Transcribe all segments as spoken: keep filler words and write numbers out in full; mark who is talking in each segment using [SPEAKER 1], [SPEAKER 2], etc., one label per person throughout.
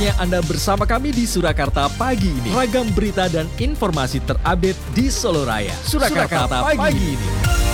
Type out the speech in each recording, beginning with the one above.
[SPEAKER 1] Saatnya Anda bersama kami di Surakarta pagi ini. Ragam berita dan informasi terupdate di Solo Raya. Surakarta, Surakarta pagi, pagi ini.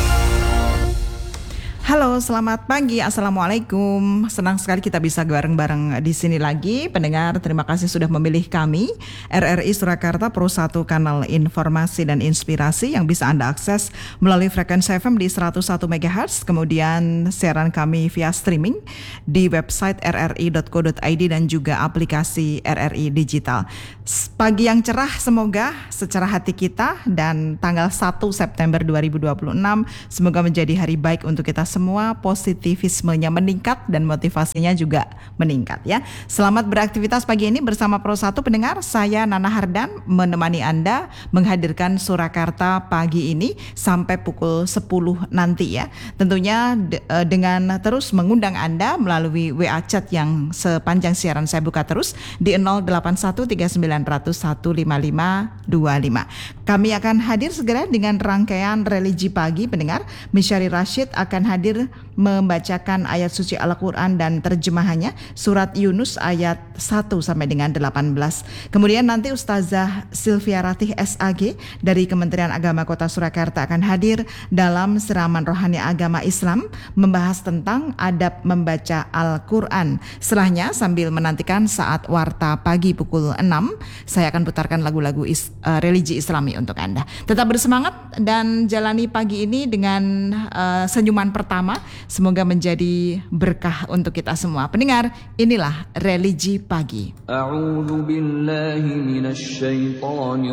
[SPEAKER 2] Halo, selamat pagi. Assalamualaikum. Senang sekali kita bisa bareng-bareng di sini lagi. Pendengar, terima kasih sudah memilih kami. R R I Surakarta Pro satu kanal informasi dan inspirasi yang bisa Anda akses melalui frekuensi F M di seratus satu megahertz. Kemudian siaran kami via streaming di website r r i dot co dot i d dan juga aplikasi R R I Digital. Pagi yang cerah semoga secara hati kita, dan tanggal satu September dua ribu dua puluh enam semoga menjadi hari baik untuk kita semua. Semua positivismenya meningkat dan motivasinya juga meningkat ya. Selamat beraktivitas pagi ini bersama Pro satu pendengar. Saya Nana Hardan menemani Anda menghadirkan Surakarta pagi ini sampai pukul sepuluh nanti ya. Tentunya de- dengan terus mengundang Anda melalui W A chat yang sepanjang siaran saya buka terus di nol delapan satu tiga sembilan nol nol satu lima lima dua lima. Kami akan hadir segera dengan rangkaian religi pagi pendengar. Misyari Rashid akan hadir membacakan ayat suci Al-Quran dan terjemahannya surat Yunus ayat satu sampai dengan delapan belas. Kemudian nanti Ustazah Sylvia Ratih S A G dari Kementerian Agama Kota Surakarta akan hadir dalam siraman rohani agama Islam membahas tentang adab membaca Al-Quran. Setelahnya sambil menantikan saat warta pagi pukul enam, saya akan putarkan lagu-lagu is, uh, religi Islami untuk Anda. Tetap bersemangat dan jalani pagi ini dengan uh, senyuman pertama. Semoga menjadi berkah untuk kita semua. Pendengar, inilah religi pagi.
[SPEAKER 3] A'udzu billahi minasy syaithanir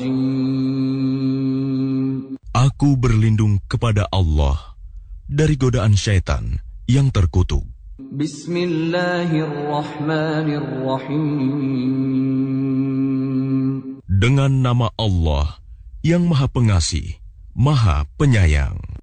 [SPEAKER 3] rajim.
[SPEAKER 4] Aku berlindung kepada Allah dari godaan syaitan yang terkutuk.
[SPEAKER 3] Bismillahirrahmanirrahim.
[SPEAKER 4] Dengan nama Allah yang Maha Pengasih, Maha Penyayang.